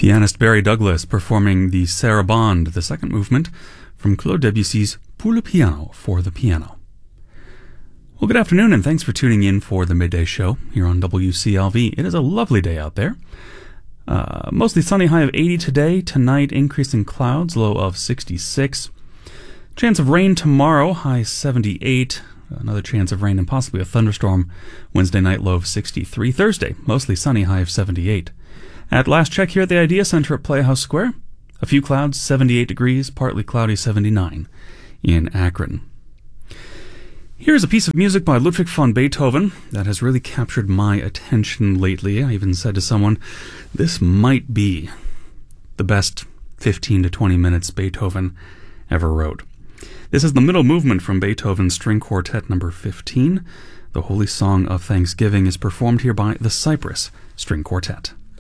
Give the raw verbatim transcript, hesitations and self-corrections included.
Pianist Barry Douglas performing the Sarabande, the second movement from Claude Debussy's Pour le piano, for the piano. Well, good afternoon, and thanks for tuning in for the Midday Show here on W C L V. It is a lovely day out there. Uh, mostly sunny, high of eighty today. Tonight, increasing clouds, low of sixty-six. Chance of rain tomorrow, high seventy-eight. Another chance of rain and possibly a thunderstorm Wednesday night, low of sixty-three. Thursday, mostly sunny, high of seventy-eight. At last check here at the Idea Center at Playhouse Square, a few clouds, seventy-eight degrees, partly cloudy, seventy-nine in Akron. Here's a piece of music by Ludwig van Beethoven that has really captured my attention lately. I even said to someone, this might be the best fifteen to twenty minutes Beethoven ever wrote. This is the middle movement from Beethoven's String Quartet number fifteen. The Holy Song of Thanksgiving is performed here by the Cypress String Quartet.